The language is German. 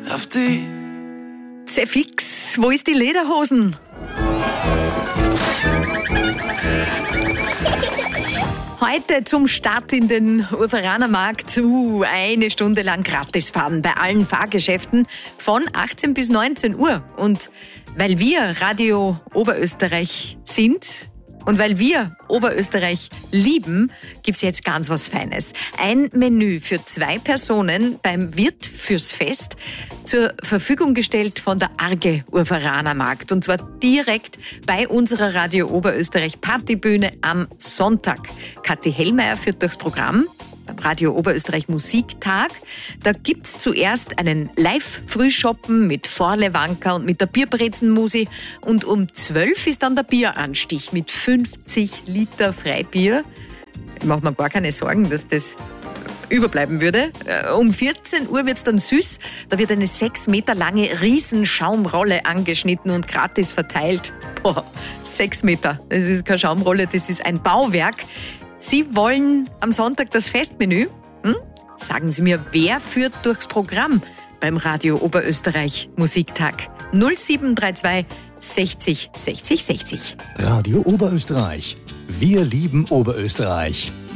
auf die. Zefix, wo ist die Lederhosen? Heute zum Start in den Urveranermarkt. Eine Stunde lang gratis fahren bei allen Fahrgeschäften von 18 bis 19 Uhr. Und weil wir Radio Oberösterreich sind und weil wir Oberösterreich lieben, gibt's jetzt ganz was Feines. Ein Menü für 2 Personen beim Wirt fürs Fest, zur Verfügung gestellt von der Arge Urveranermarkt. Und zwar direkt bei unserer Radio Oberösterreich Partybühne am Sonntag. Kathi Hellmeier führt durchs Programm. Beim Radio Oberösterreich Musiktag. Da gibt's zuerst einen Live-Frühschoppen mit Vorlewanker und mit der Bierbrezenmusi. Und um 12 ist dann der Bieranstich mit 50 Liter Freibier. Ich mache mir gar keine Sorgen, dass das überbleiben würde. Um 14 Uhr wird's dann süß. Da wird eine 6 Meter lange Riesenschaumrolle angeschnitten und gratis verteilt. 6 Meter. Das ist keine Schaumrolle, das ist ein Bauwerk. Sie wollen am Sonntag das Festmenü? Sagen Sie mir, wer führt durchs Programm beim Radio Oberösterreich Musiktag? 0732 60 60 60. Radio Oberösterreich. Wir lieben Oberösterreich.